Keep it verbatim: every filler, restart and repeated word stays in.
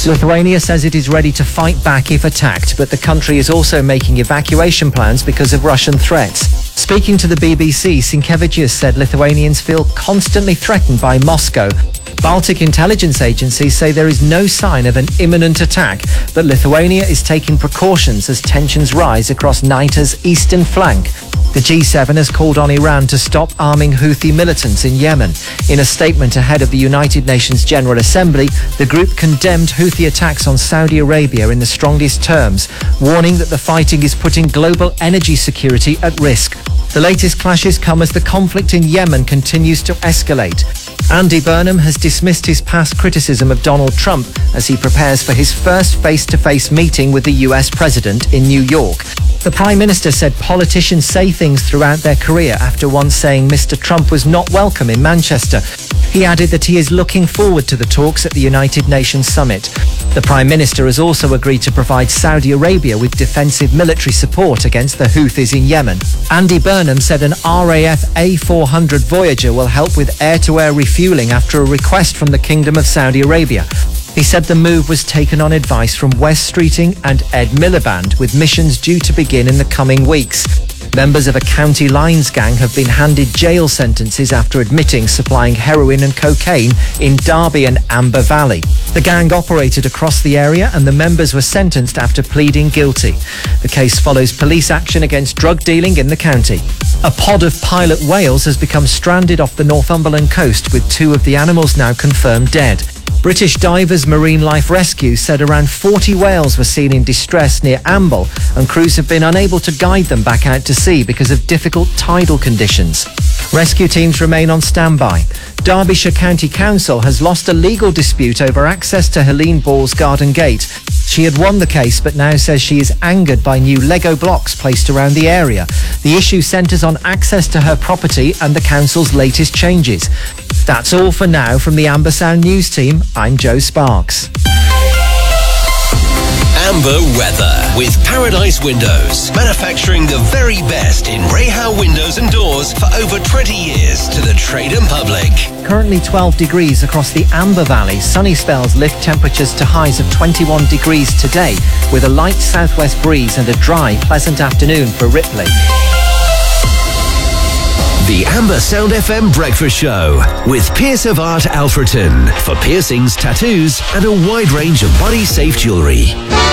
Lithuania says it is ready to fight back if attacked, but the country is also making evacuation plans because of Russian threats. Speaking to the B B C, Sienkiewicz said Lithuanians feel constantly threatened by Moscow. Baltic intelligence agencies say there is no sign of an imminent attack, but Lithuania is taking precautions as tensions rise across NATO's eastern flank. The G seven has called on Iran to stop arming Houthi militants in Yemen. In a statement ahead of the United Nations General Assembly, the group condemned Houthi attacks on Saudi Arabia in the strongest terms, warning that the fighting is putting global energy security at risk. The latest clashes come as the conflict in Yemen continues to escalate. Andy Burnham has dismissed his past criticism of Donald Trump as he prepares for his first face-to-face meeting with the U S president in New York. The Prime Minister said politicians say things throughout their career after once saying Mister Trump was not welcome in Manchester. He added that he is looking forward to the talks at the United Nations Summit. The Prime Minister has also agreed to provide Saudi Arabia with defensive military support against the Houthis in Yemen. Andy Burnham said an R A F A four hundred Voyager will help with air-to-air refuelling after a request from the Kingdom of Saudi Arabia. He said the move was taken on advice from West Streeting and Ed Miliband, with missions due to begin in the coming weeks. Members of a county lines gang have been handed jail sentences after admitting supplying heroin and cocaine in Derby and Amber Valley. The gang operated across the area and the members were sentenced after pleading guilty. The case follows police action against drug dealing in the county. A pod of pilot whales has become stranded off the Northumberland coast, with two of the animals now confirmed dead. British divers Marine Life Rescue said around forty whales were seen in distress near Amble, and crews have been unable to guide them back out to sea because of difficult tidal conditions. Rescue teams remain on standby. Derbyshire County Council has lost a legal dispute over access to Helene Ball's garden gate. She had won the case, but now says she is angered by new Lego blocks placed around the area. The issue centres on access to her property and the council's latest changes. That's all for now from the Amber Sound News team. I'm Joe Sparks. Amber weather with Paradise Windows, manufacturing the very best in Rahal windows and doors for over twenty years to the trade and public. Currently twelve degrees across the Amber Valley. Sunny spells lift temperatures to highs of twenty-one degrees today, with a light southwest breeze and a dry, pleasant afternoon for Ripley. The Amber Sound F M Breakfast Show with Pierce of Art Alfreton for piercings, tattoos and a wide range of body-safe jewellery.